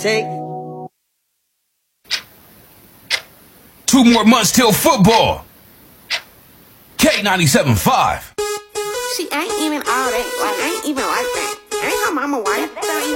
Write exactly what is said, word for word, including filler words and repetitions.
take. Two more months till football. K ninety-seven point five. She ain't even all that. Like, ain't even like that. Ain't her mama white.